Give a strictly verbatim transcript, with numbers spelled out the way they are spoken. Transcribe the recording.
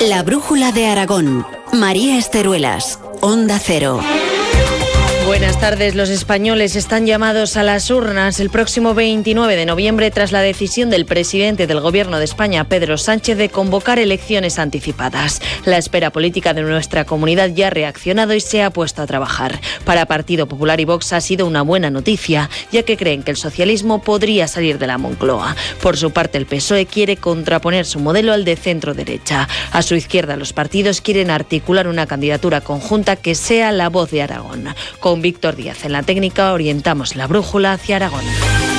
La brújula de Aragón. María Esteruelas, Onda Cero. Buenas tardes. Los españoles están llamados a las urnas el próximo veintinueve de noviembre tras la decisión del presidente del Gobierno de España, Pedro Sánchez, de convocar elecciones anticipadas. La esfera política de nuestra comunidad ya ha reaccionado y se ha puesto a trabajar. Para Partido Popular y Vox ha sido una buena noticia, ya que creen que el socialismo podría salir de la Moncloa. Por su parte, el P S O E quiere contraponer su modelo al de centro-derecha. A su izquierda, los partidos quieren articular una candidatura conjunta que sea la voz de Aragón. Con Víctor Díaz en la técnica orientamos la brújula hacia Aragón.